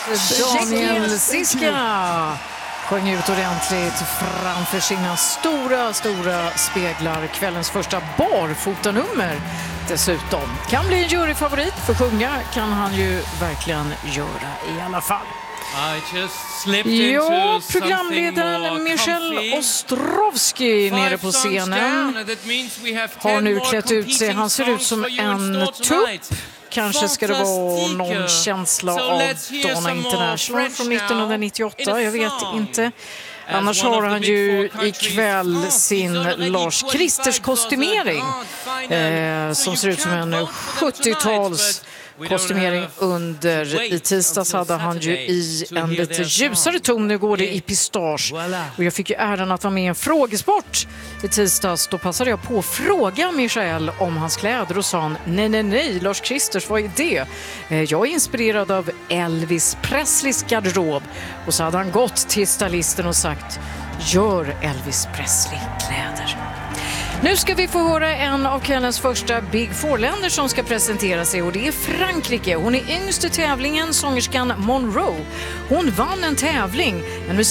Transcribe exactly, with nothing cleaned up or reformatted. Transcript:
Daniel Siska sjöng ut ordentligt framför sina stora, stora speglar. Kvällens första barfotanummer dessutom. Kan bli en juryfavorit, för sjunga kan han ju verkligen göra i alla fall. Ja, programledaren Michel Ostrovsky nere på scenen har nu klätt ut sig. Han ser ut som en tupp. Kanske ska det vara någon känsla av Donna International från nittonhundranittioåtta, jag vet inte. Annars har han ju ikväll sin Lars Kristers kostymering eh, som ser ut som en sjuttio-tals kostymering under. I tisdags hade han ju i en lite ljusare ton. Nu går det i pistage. Och jag fick ju äran att vara med i en frågesport i tisdags. Då passade jag på att fråga Michael om hans kläder och sa han, nej, nej, nej, Lars Kristers, vad är det? Jag är inspirerad av Elvis Presleys garderob. Och så hade han gått till stylisten och sagt, gör Elvis Presley kläder. Nu ska vi få höra en av kvällens första Big Four-länder som ska presentera sig, och det är Frankrike. Hon är yngst i tävlingen, sångerskan Monroe. Hon vann en tävling, en